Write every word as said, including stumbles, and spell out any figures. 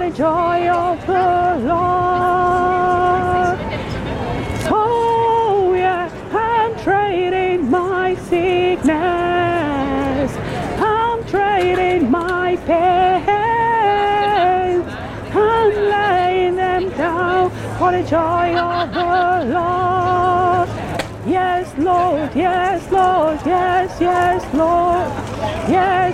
the joy of the Lord. Oh yeah, I'm trading my sickness, I'm trading my pain, I'm laying them down for the joy of the Lord. Yes, Lord, yes, Lord, yes, yes, Lord, yes,